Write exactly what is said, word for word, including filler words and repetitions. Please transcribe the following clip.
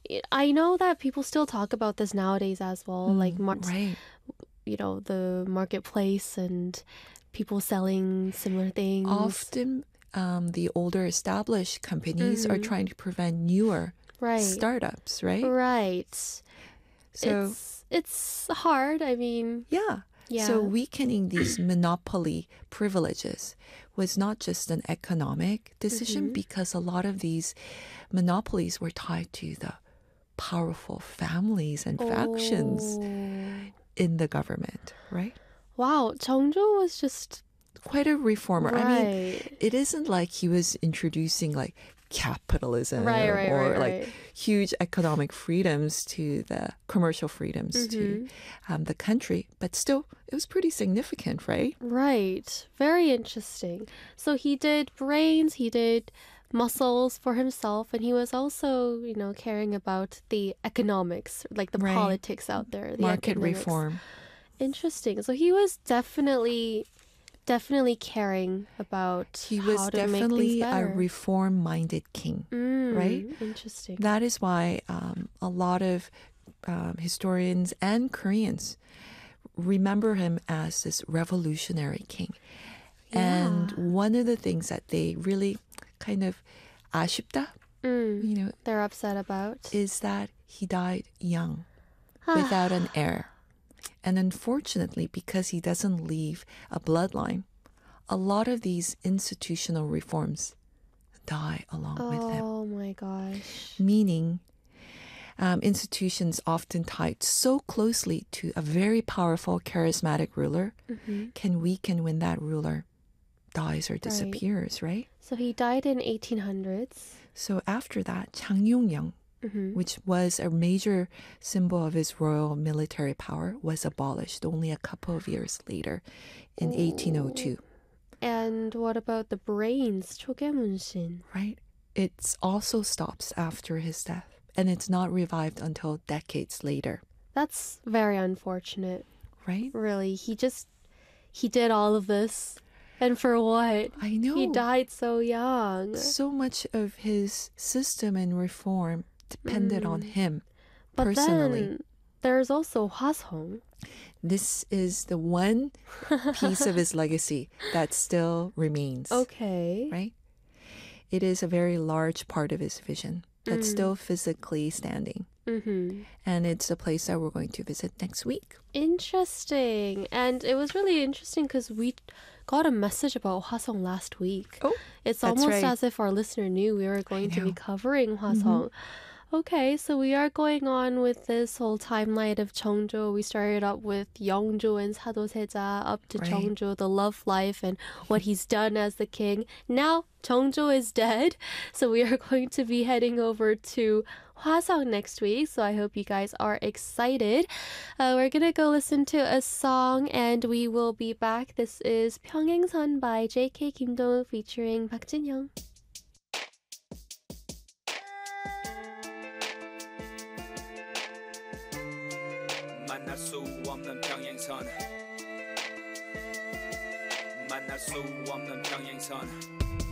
it, I know that people still talk about this nowadays as well, Mm, like mar- right. you know, the marketplace and people selling similar things. Often um, the older established companies are Mhm. trying to prevent newer Right. startups, right? Right. So it's it's hard. I mean, yeah. yeah. So weakening these monopoly privileges was not just an economic decision Mhm. because a lot of these monopolies were tied to the powerful families and factions Oh. in the government, right? Wow, Cheongjo was just Quite a reformer. I mean, right. it isn't like he was introducing like capitalism Right, right, or right, like right. huge economic freedoms to the commercial freedoms to Mhm. um, the country, but still, it was pretty significant, right? Right. Very interesting. So he did brains, he did muscles for himself, and he was also, you know, caring about the economics, like the Right. politics out there, the Market economics. reform. Interesting. So he was definitely, definitely caring about He how was to make things definitely a better. reform-minded king, Mm, right? Interesting. That is why um, a lot of um, historians and Koreans remember him as this revolutionary king. And Yeah. one of the things that they really kind of 아쉽다, Mm, you know, they're upset about. is that he died young, without an heir. And unfortunately, because he doesn't leave a bloodline, a lot of these institutional reforms die along with him. Oh my gosh. Meaning, um, institutions often tied so closely to a very powerful, charismatic ruler Mhm. can weaken when that ruler dies or disappears, right? So he died in eighteen hundreds. So after that, 장룡영, Mhm. which was a major symbol of his royal military power, was abolished only a couple of years later in eighteen oh two. And what about the brains, 초계문신? Right? It also stops after his death, and it's not revived until decades later, That's very unfortunate. right? Really, he just he did all of this, and for what? I know. He died so young. So much of his system and reform depended on him But personally. then there's also Hwasong. This is the one piece of his legacy that still remains, Okay. right? It is a very large part of his vision that's Mm. still physically standing. Mm-hmm. And it's a place that we're going to visit next week. Interesting. And it was really interesting because we got a message about Hwasong last week. Oh, It's that's almost right. as if our listener knew we were going to be know. covering Hwasong. Okay, so we are going on with this whole timeline of Cheongjo. We started up with Yeongjo and 사도세자, up to Right. Cheongjo, the love life, and what he's done as the king. Now Cheongjo is dead, so we are going to be heading over to Hwasong next week. So I hope you guys are excited. Uh, we're gonna go listen to a song, and we will be back. This is 평행선 by J K Kim Dong featuring Park Jin-young. 만날 수 없는 평행선 만날 수 없는 평행선